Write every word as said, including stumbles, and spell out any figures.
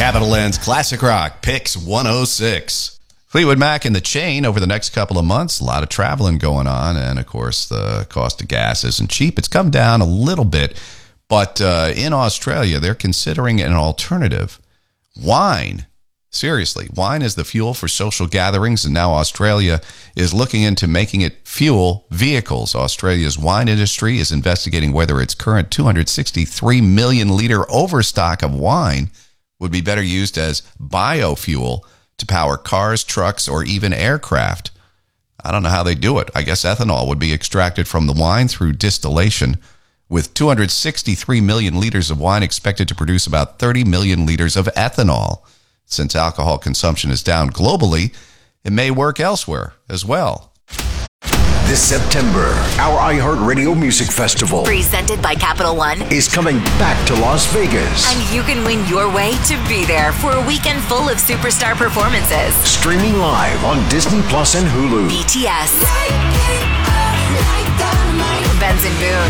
Capital N's Classic Rock Picks one oh six. Fleetwood Mac and the Chain over the next couple of months. A lot of traveling going on. And, of course, the cost of gas isn't cheap. It's come down a little bit. But uh, in Australia, they're considering an alternative. Wine. Seriously, wine is the fuel for social gatherings, and now Australia is looking into making it fuel vehicles. Australia's wine industry is investigating whether its current two hundred sixty-three million liter overstock of wine would be better used as biofuel to power cars, trucks, or even aircraft. I don't know how they do it. I guess ethanol would be extracted from the wine through distillation, with two hundred sixty-three million liters of wine expected to produce about thirty million liters of ethanol. Since alcohol consumption is down globally, it may work elsewhere as well. This September, our iHeartRadio Music Festival, presented by Capital One, is coming back to Las Vegas. And you can win your way to be there for a weekend full of superstar performances. Streaming live on Disney Plus and Hulu. B T S, Benson Boone,